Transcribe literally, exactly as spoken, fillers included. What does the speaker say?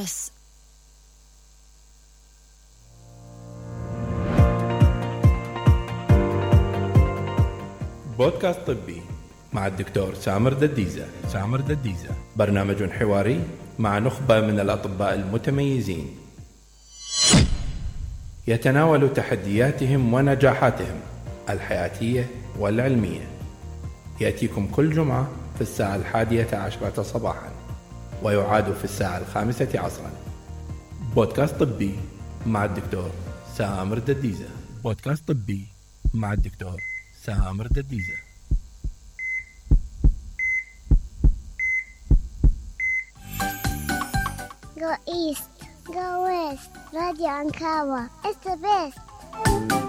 اس. بودكاست طبي مع الدكتور سامر دديزة. سامر دديزة برنامج حواري مع نخبة من الأطباء المتميزين يتناول تحدياتهم ونجاحاتهم الحياتية والعلمية. يأتيكم كل جمعة في الساعة الحادية عشرة صباحا ويعاد في الساعة الخامسة عصرا. بودكاست طبي مع الدكتور سامر دديزة. بودكاست طبي مع الدكتور سامر دديزة. Go east, go west, Radio Ankawa. It's the best.